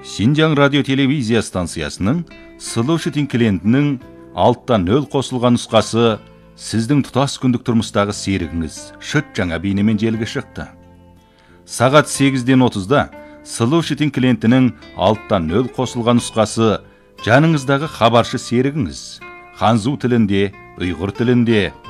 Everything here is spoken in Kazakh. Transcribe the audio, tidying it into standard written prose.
Синжаң радио телевизия станциясының Слушатель клиентінің алттан нөл қосылған нұсқасы сіздің тұтас күндік тұрмыстағы серігіңіз шыт жаңа бейнемен желіге шықты. Сағат 8-ден 30-да Слушатель клиентінің алттан нөл қосылған нұсқасы жаныңыздағы хабаршы серігіңіз ханзу тілінде, ұйғыр тілінде,